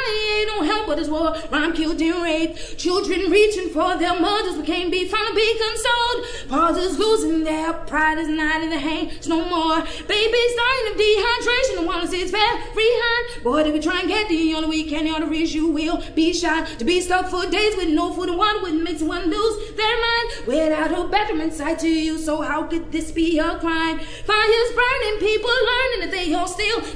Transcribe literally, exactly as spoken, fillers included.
Ain't no help but this war. Rhyme killed and raped. Children reaching for their mothers but can't be found to be consoled. Fathers losing their pride is not in the hands no more. Babies dying of dehydration. The one says fair, free hand. Boy, if you try and get the only we can, the other is you will be shot. To be stuck for days with no food and water wouldn't make someone lose their mind. Without a bedroom inside to you, so how could this be a crime? Fires burning, people learning that they all still